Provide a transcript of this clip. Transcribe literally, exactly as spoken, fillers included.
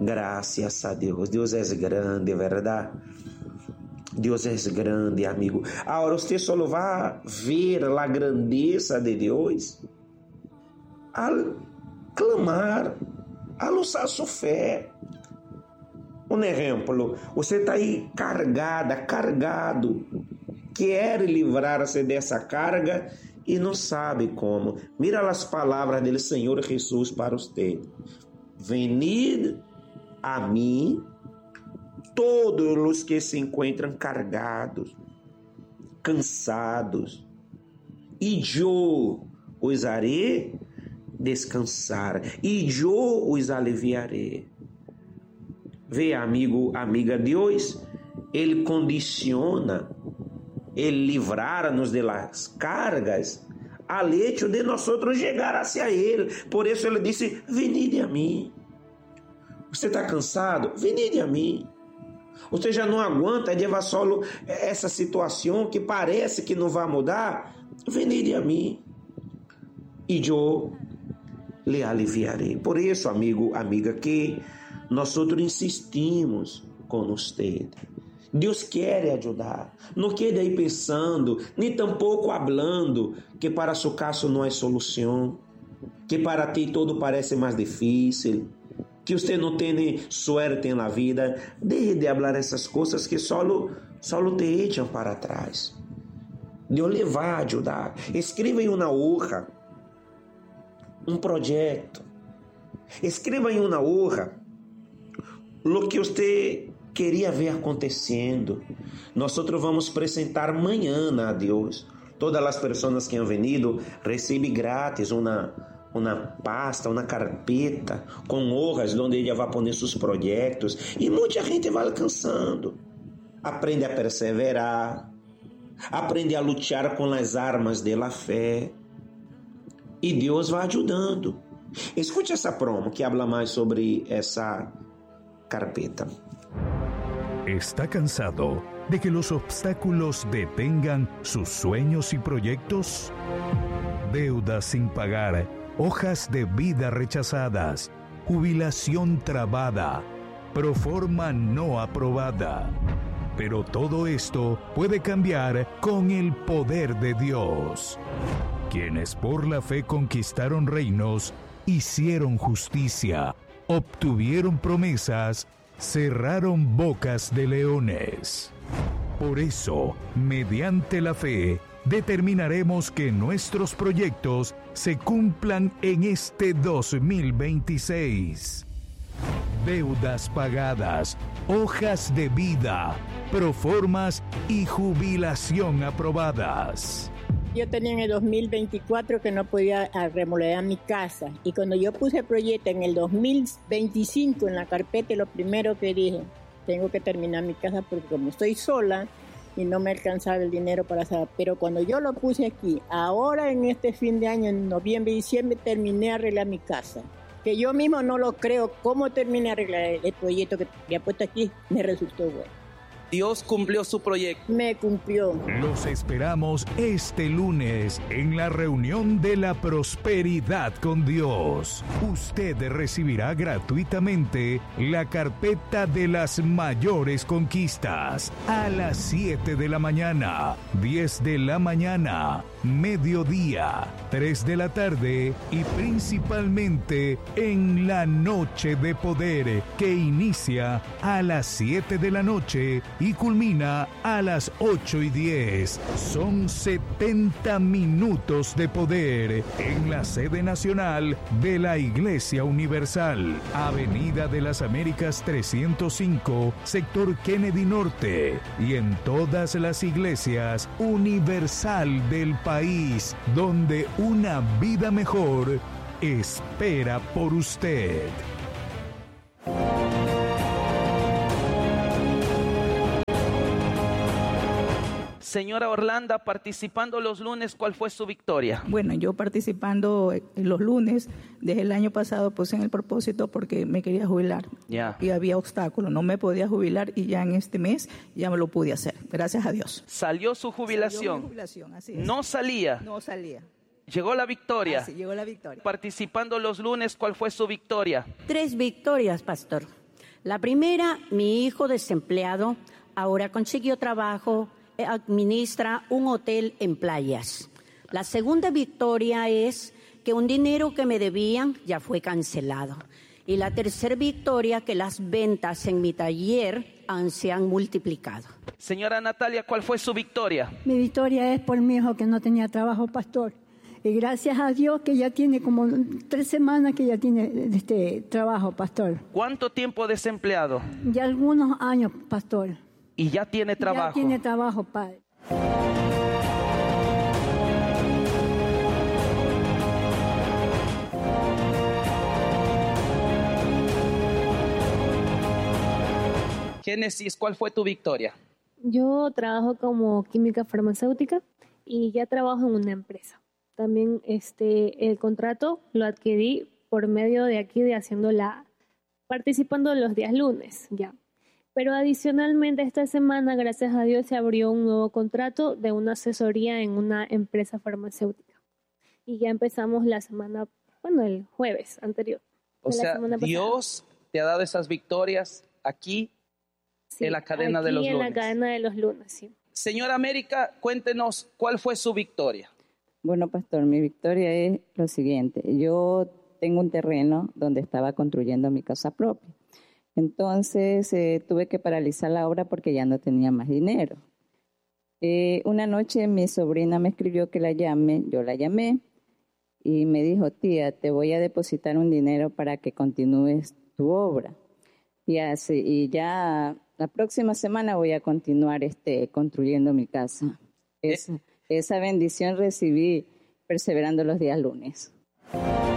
Gracias a Deus. Deus é grande, verdade? Deus é grande, amigo. Agora, você só vai ver a grandeza de Deus al clamar, al usar sua fé. Um exemplo, você está aí cargada, cargado, quer livrar-se dessa carga e não sabe como. Mira as palavras do Senhor Jesus para você. Venid a mim todos os que se encontram cargados, cansados, e eu os harei descansar, e eu os aliviarei. Vê, amigo, amiga, Deus, Ele condiciona, Ele livrar-nos das cargas, al hecho de nós chegar hacia Ele. Por isso Ele disse, venide a mim. Você está cansado? Venide a mim. Você já não aguenta levar solo essa situação que parece que não vai mudar? Venide a mim e eu lhe aliviarei. Por isso, amigo, amiga, que nós outros insistimos com você. Deus quer ajudar. Não quede aí pensando, nem tampouco hablando que para seu caso não há solução, que para ti tudo parece mais difícil, que você não tem suerte na vida. Deje de falar essas coisas que só, só te echam para trás. Deus lhe vai ajudar. Escreva em uma hoja um projeto. Escreva em uma hoja o que você queria ver acontecendo. Nós vamos apresentar amanhã a Deus. Todas as pessoas que han venido recebem grátis uma uma pasta, uma carpeta com hojas onde ele vai pôr seus projetos, e muita gente vai alcançando. Aprende a perseverar, aprende a lutar com as armas da fé, e Deus vai ajudando. Escute essa promo que habla mais sobre essa carpeta. ¿Está cansado de que los obstáculos detengan sus sueños y proyectos? Deudas sin pagar, hojas de vida rechazadas, jubilación trabada, proforma no aprobada. Pero todo esto puede cambiar con el poder de Dios. Quienes por la fe conquistaron reinos, hicieron justicia, obtuvieron promesas, cerraron bocas de leones. Por eso, mediante la fe, determinaremos que nuestros proyectos se cumplan en este dos mil veintiséis. Deudas pagadas, hojas de vida, proformas y jubilación aprobadas. Yo tenía en el dos mil veinticuatro que no podía remodelar mi casa, y cuando yo puse el proyecto en el dos mil veinticinco en la carpeta, lo primero que dije, tengo que terminar mi casa porque como estoy sola y no me alcanzaba el dinero para hacer. Pero cuando yo lo puse aquí, ahora en este fin de año, en noviembre y diciembre, terminé de arreglar mi casa. Que yo mismo no lo creo, cómo terminé de arreglar el proyecto que había puesto aquí, me resultó bueno. Dios cumplió su proyecto. Me cumplió. Los esperamos este lunes en la reunión de la prosperidad con Dios. Usted recibirá gratuitamente la carpeta de las mayores conquistas a las siete de la mañana, diez de la mañana, mediodía, tres de la tarde y principalmente en la noche de poder, que inicia a las siete de la noche y culmina a las ocho y diez. Son setenta minutos de poder en la sede nacional de la Iglesia Universal, Avenida de las Américas trescientos cinco, sector Kennedy Norte, y en todas las iglesias universal del país, donde una vida mejor espera por usted. Señora Orlando, participando los lunes, ¿cuál fue su victoria? Bueno, yo participando los lunes, desde el año pasado puse en el propósito porque me quería jubilar. Ya. Y había obstáculos, no me podía jubilar, y ya en este mes ya me lo pude hacer, gracias a Dios. ¿Salió su jubilación? Salió mi jubilación, así es. ¿No salía? No salía. ¿Llegó la victoria? Ah, sí, llegó la victoria. Participando los lunes, ¿cuál fue su victoria? Tres victorias, pastor. La primera, mi hijo desempleado, ahora consiguió trabajo, administra un hotel en Playas. La segunda victoria es que un dinero que me debían ya fue cancelado. Y la tercera victoria, que las ventas en mi taller han, se han multiplicado. Señora Natalia, ¿cuál fue su victoria? Mi victoria es por mi hijo que no tenía trabajo, pastor. Y gracias a Dios que ya tiene como tres semanas que ya tiene este trabajo, pastor. ¿Cuánto tiempo desempleado? Ya algunos años, pastor. ¿Y ya tiene trabajo? Ya tiene trabajo, padre. Génesis, ¿cuál fue tu victoria? Yo trabajo como química farmacéutica y ya trabajo en una empresa. También este el contrato lo adquirí por medio de aquí de haciendo la participando los días lunes, ya. Pero adicionalmente esta semana, gracias a Dios, se abrió un nuevo contrato de una asesoría en una empresa farmacéutica. Y ya empezamos la semana, bueno, el jueves anterior. O sea, Dios te ha dado esas victorias aquí sí, en la cadena de los lunes. Aquí en la cadena de los lunes, sí. Señora América, cuéntenos cuál fue su victoria. Bueno, pastor, mi victoria es lo siguiente. Yo tengo un terreno donde estaba construyendo mi casa propia. Entonces eh, tuve que paralizar la obra porque ya no tenía más dinero. Eh, una noche mi sobrina me escribió que la llame, yo la llamé y me dijo, tía, te voy a depositar un dinero para que continúes tu obra. Y, así, y ya la próxima semana voy a continuar este, construyendo mi casa. Esa, esa bendición recibí perseverando los días lunes.